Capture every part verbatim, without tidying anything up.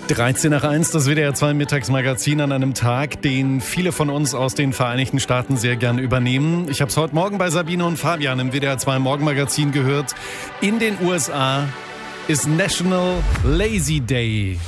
dreizehn nach eins, das W D R zwei Mittagsmagazin an einem Tag, den viele von uns aus den Vereinigten Staaten sehr gern übernehmen. Ich habe es heute Morgen bei Sabine und Fabian im W D R zwei Morgenmagazin gehört. In den U S A ist National Lazy Day.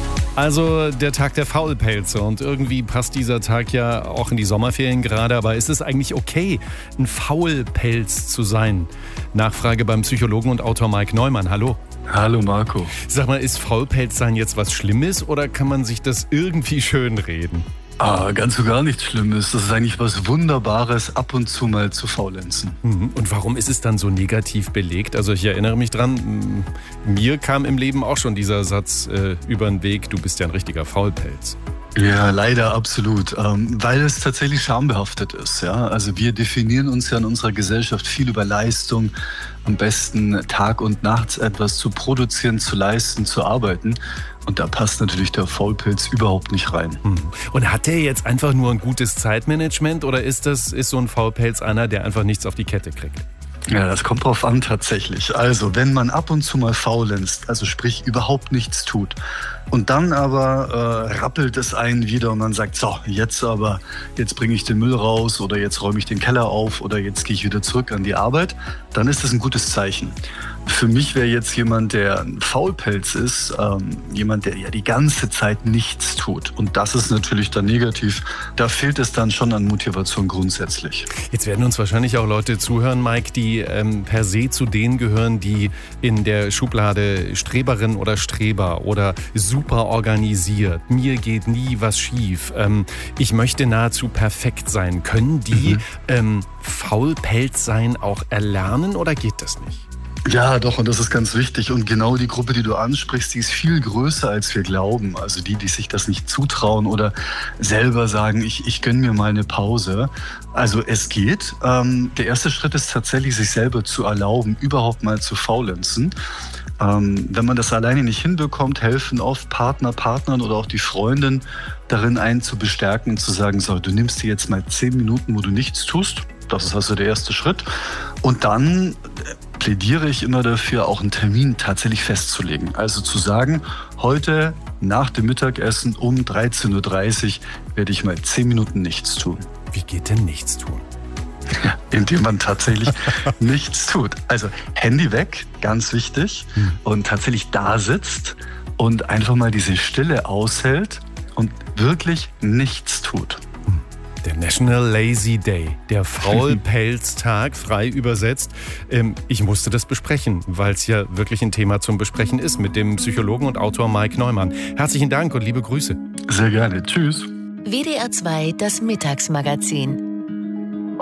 Also der Tag der Faulpelze, und irgendwie passt dieser Tag ja auch in die Sommerferien gerade, aber ist es eigentlich okay, ein Faulpelz zu sein? Nachfrage beim Psychologen und Autor Mike Neumann. Hallo. Hallo Marco. Sag mal, ist Faulpelz sein jetzt was Schlimmes oder kann man sich das irgendwie schönreden? Ah, ganz so gar nichts Schlimmes. Das ist eigentlich was Wunderbares, ab und zu mal zu faulenzen. Und warum ist es dann so negativ belegt? Also ich erinnere mich dran, mir kam im Leben auch schon dieser Satz äh, über den Weg, du bist ja ein richtiger Faulpelz. Ja, leider absolut, ähm, weil es tatsächlich schambehaftet ist. Ja? Also wir definieren uns ja in unserer Gesellschaft viel über Leistung, am besten Tag und nachts etwas zu produzieren, zu leisten, zu arbeiten. Und da passt natürlich der Faulpelz überhaupt nicht rein. Und hat der jetzt einfach nur ein gutes Zeitmanagement oder ist das ist so ein Faulpelz einer, der einfach nichts auf die Kette kriegt? Ja, das kommt drauf an tatsächlich. Also, wenn man ab und zu mal faulenzt, also sprich überhaupt nichts tut, und dann aber äh, rappelt es einen wieder und man sagt, so, jetzt aber, jetzt bringe ich den Müll raus oder jetzt räume ich den Keller auf oder jetzt gehe ich wieder zurück an die Arbeit, dann ist das ein gutes Zeichen. Für mich wäre jetzt jemand, der ein Faulpelz ist, ähm, jemand, der ja die ganze Zeit nichts tut. Und das ist natürlich dann negativ. Da fehlt es dann schon an Motivation grundsätzlich. Jetzt werden uns wahrscheinlich auch Leute zuhören, Mike, die ähm, per se zu denen gehören, die in der Schublade Streberin oder Streber oder super organisiert, mir geht nie was schief, ähm, ich möchte nahezu perfekt sein. Können die mhm. ähm, Faulpelz sein auch erlernen oder geht das nicht? Ja, doch, und das ist ganz wichtig. Und genau die Gruppe, die du ansprichst, die ist viel größer, als wir glauben. Also die, die sich das nicht zutrauen oder selber sagen, ich, ich gönne mir mal eine Pause. Also es geht. Ähm, der erste Schritt ist tatsächlich, sich selber zu erlauben, überhaupt mal zu faulenzen. Ähm, wenn man das alleine nicht hinbekommt, helfen oft Partner, Partnern oder auch die Freundin darin, einen zu bestärken und zu sagen, so, du nimmst dir jetzt mal zehn Minuten, wo du nichts tust. Das ist also der erste Schritt. Und dann plädiere ich immer dafür, auch einen Termin tatsächlich festzulegen. Also zu sagen, heute nach dem Mittagessen um dreizehn Uhr dreißig werde ich mal zehn Minuten nichts tun. Wie geht denn nichts tun? Ja, indem man tatsächlich nichts tut. Also Handy weg, ganz wichtig. Hm. Und tatsächlich da sitzt und einfach mal diese Stille aushält und wirklich nichts tut. Der National Lazy Day, der Faulpelztag, frei übersetzt. Ähm, ich musste das besprechen, weil es ja wirklich ein Thema zum Besprechen ist mit dem Psychologen und Autor Mike Neumann. Herzlichen Dank und liebe Grüße. Sehr gerne. Tschüss. W D R zwei, das Mittagsmagazin.